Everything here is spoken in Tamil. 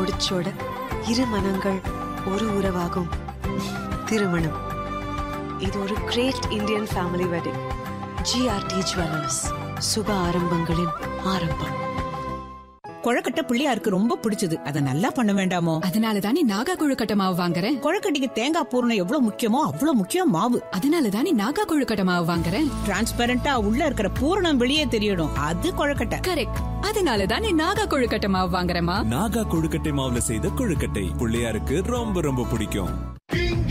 முடிச்சோட இரு மனங்கள் ஒரு உறவாகும் திருமணம். இது ஒரு great Indian family wedding. GRT jewellers, சுப ஆரம்பங்களின் ஆரம்பம். கொழக்கட்டை பிள்ளையாருக்கு ரொம்ப பிடிச்சது. அத நல்லா பண்ண வேண்டாமோ? அதனாலதானே நாகா கொழுக்கட்டை மாவு வாங்குறேன். கொழக்கட்டைக்கு தேங்காய் பூரணம் எவ்வளவு முக்கியமோ அவ்வளவு முக்கியம் மாவு. அதனாலதானே நாகா கொழுக்கட்டை மாவு வாங்குறேன். டிரான்ஸ்பரண்டா உள்ள இருக்கிற பூரணம் வெளியே தெரியணும். அது கொழக்கட்டை. கரெக்ட். அதனாலதானே நாகா கொழுக்கட்டை மாவு வாங்குறேமா. நாகா கொழுக்கட்டை மாவுல செய்த கொழுக்கட்டை பிள்ளையாருக்கு ரொம்ப ரொம்ப பிடிக்கும்.